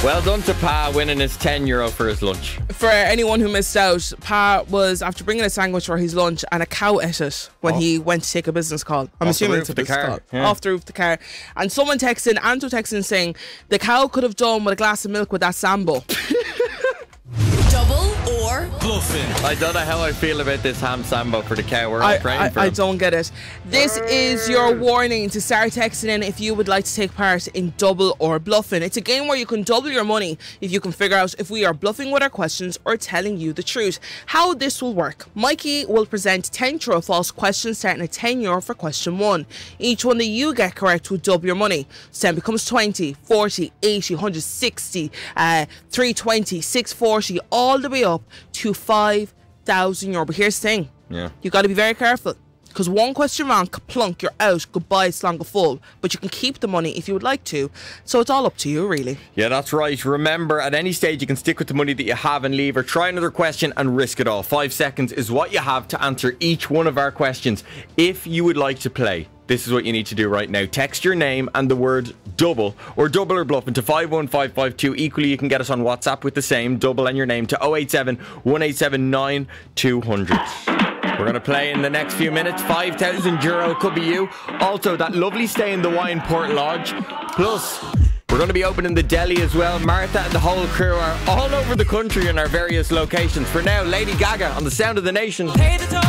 Well done to Pa winning his €10 for his lunch. For anyone who missed out, Pa was after bringing a sandwich for his lunch and a cow ate it when he went to take a business call. I'm assuming it's a business call. Yeah. Off the roof of the car. And someone texted, Anto texted saying, the cow could have done with a glass of milk with that Sambo. Double or bluffing. I don't know how I feel about this ham sambo for the cow. We're all praying for I him. don't get it. This is your warning to start texting in if you would like to take part in double or bluffing. It's a game where you can double your money if you can figure out if we are bluffing with our questions or telling you the truth. How this will work. Mikey will present 10 true or false questions starting at €10 for question 1. Each one that you get correct will double your money. So 10 becomes 20, 40, 80, 160, 320, 640, all the way up to €5,000. But here's the thing. Yeah. You got to be very careful. Because one question wrong, plunk, you're out. Goodbye, slanga full. But you can keep the money if you would like to. So it's all up to you, really. Yeah, that's right. Remember, at any stage, you can stick with the money that you have and leave, or try another question and risk it all. 5 seconds is what you have to answer each one of our questions. If you would like to play, this is what you need to do right now. Text your name and the word double or bluff into 51552. Equally, you can get us on WhatsApp with the same double and your name to 087 187 9200. We're going to play in the next few minutes. €5,000 could be you. Also, that lovely stay in the Wine Port Lodge. Plus, we're going to be opening the deli as well. Martha and the whole crew are all over the country in our various locations. For now, Lady Gaga on the Sound of the Nation.